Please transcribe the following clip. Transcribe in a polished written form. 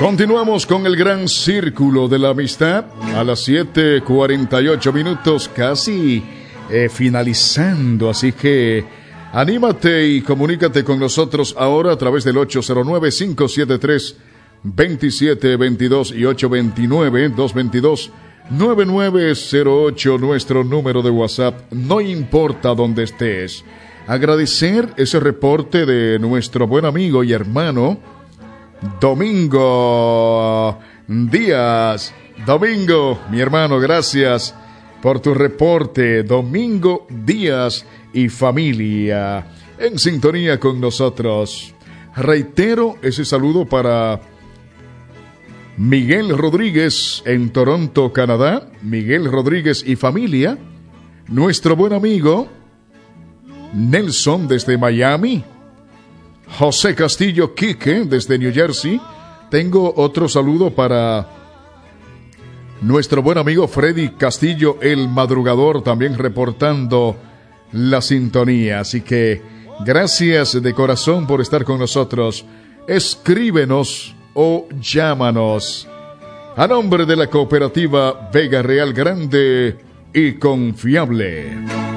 Continuamos con el gran círculo de la amistad a las 7:48 minutos, casi finalizando, así que anímate y comunícate con nosotros ahora a través del 809-573-2722 y 829-222-9908, nuestro número de WhatsApp, no importa dónde estés. Agradecer ese reporte de nuestro buen amigo y hermano Domingo Díaz. Domingo, mi hermano, gracias por tu reporte. Domingo Díaz y familia en sintonía con nosotros. Reitero ese saludo para Miguel Rodríguez en Toronto, Canadá. Miguel Rodríguez y familia. Nuestro buen amigo Nelson desde Miami. José Castillo Quique desde New Jersey. Tengo otro saludo para nuestro buen amigo Freddy Castillo, el madrugador, también reportando la sintonía. Así que gracias de corazón por estar con nosotros. Escríbenos o llámanos a nombre de la cooperativa Vega Real, grande y confiable.